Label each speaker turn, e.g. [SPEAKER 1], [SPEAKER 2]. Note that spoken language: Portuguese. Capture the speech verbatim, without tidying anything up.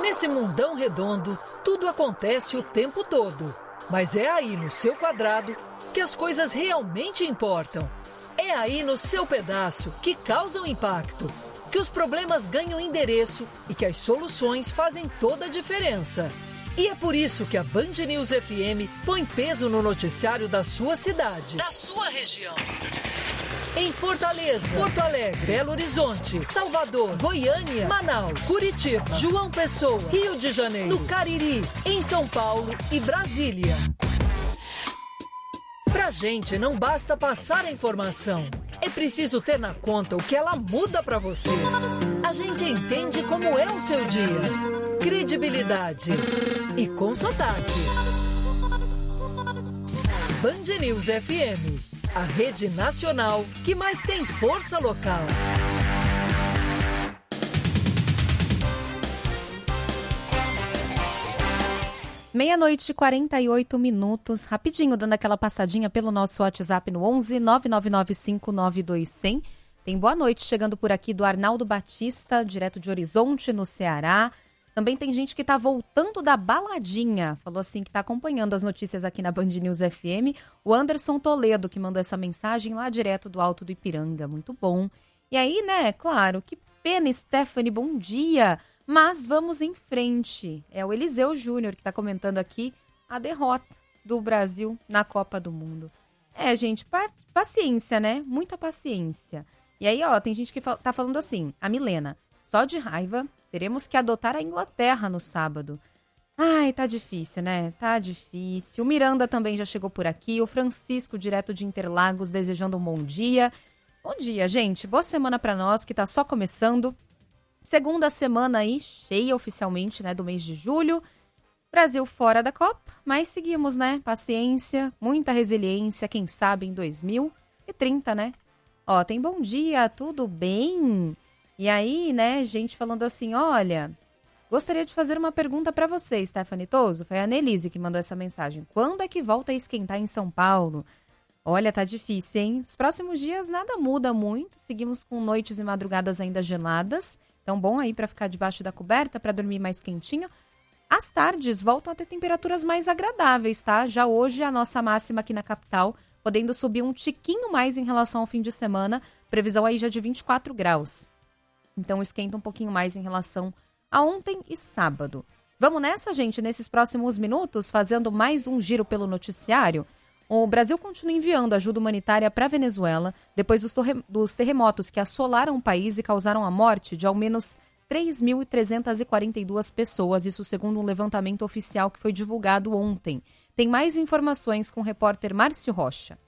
[SPEAKER 1] Nesse mundão redondo, tudo acontece o tempo todo. Mas é aí no seu quadrado que as coisas realmente importam. É aí no seu pedaço que causam impacto, que os problemas ganham endereço e que as soluções fazem toda a diferença. E é por isso que a Band News F M põe peso no noticiário da sua cidade, da sua região. Em Fortaleza, Porto Alegre, Belo Horizonte, Salvador, Goiânia, Manaus, Curitiba, João Pessoa, Rio de Janeiro, no Cariri, em São Paulo e Brasília. Pra gente não basta passar a informação, é preciso ter na conta o que ela muda pra você. A gente entende como é o seu dia. Credibilidade e com sotaque. Band News F M, a rede nacional que mais tem força local.
[SPEAKER 2] Meia-noite e quarenta e oito minutos, rapidinho, dando aquela passadinha pelo nosso WhatsApp no onze nove nove nove cinco nove dois zero zero. Tem boa noite chegando por aqui do Arnaldo Batista, direto de Horizonte, no Ceará. Também tem gente que está voltando da baladinha, falou assim que está acompanhando as notícias aqui na Band News F M. O Anderson Toledo, que mandou essa mensagem lá direto do Alto do Ipiranga, muito bom. E aí, né, claro, que pena, Stephanie, bom dia. Mas vamos em frente. É o Eliseu Júnior que está comentando aqui a derrota do Brasil na Copa do Mundo. É, gente, pa- paciência, né? Muita paciência. E aí, ó, tem gente que fal- tá falando assim, a Milena, só de raiva, teremos que adotar a Inglaterra no sábado. Ai, tá difícil, né? Tá difícil. O Miranda também já chegou por aqui. O Francisco, direto de Interlagos, desejando um bom dia. Bom dia, gente. Boa semana pra nós, que tá só começando. Segunda semana aí, cheia oficialmente, né, do mês de julho. Brasil fora da Copa, mas seguimos, né? Paciência, muita resiliência, quem sabe em dois mil e trinta, né? Ó, tem bom dia, tudo bem? E aí, né, gente falando assim, olha, gostaria de fazer uma pergunta pra você, Stephanie Toso. Foi a Nelise que mandou essa mensagem. Quando é que volta a esquentar em São Paulo? Olha, tá difícil, hein? Os próximos dias nada muda muito, seguimos com noites e madrugadas ainda geladas. Então, bom aí para ficar debaixo da coberta, para dormir mais quentinho. As tardes voltam a ter temperaturas mais agradáveis, tá? Já hoje a nossa máxima aqui na capital, podendo subir um tiquinho mais em relação ao fim de semana. Previsão aí já de vinte e quatro graus. Então, esquenta um pouquinho mais em relação a ontem e sábado. Vamos nessa, gente? Nesses próximos minutos, fazendo mais um giro pelo noticiário. O Brasil continua enviando ajuda humanitária para a Venezuela depois dos, torre- dos terremotos que assolaram o país e causaram a morte de ao menos três mil trezentas e quarenta e duas pessoas, isso segundo um levantamento oficial que foi divulgado ontem. Tem mais informações com o repórter Márcio Rocha.